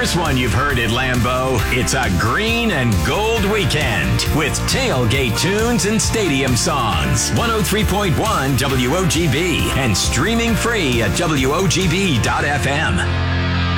first one you've heard at Lambeau. It's a green and gold weekend with tailgate tunes and stadium songs. 103.1 WOGB and streaming free at WOGB.FM.